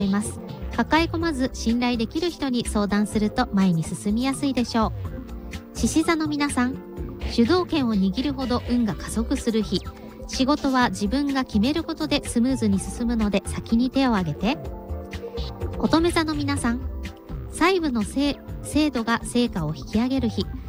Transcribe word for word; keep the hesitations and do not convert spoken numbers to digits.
います。抱え込まず信頼できる人に相談すると前に進みやすいでしょう。獅子座の皆さん、主導権を握るほど運が加速する日。仕事は自分が決めることでスムーズに進むので先に手を挙げて。乙女座の皆さん、細部の精度が成果を引き上げる日。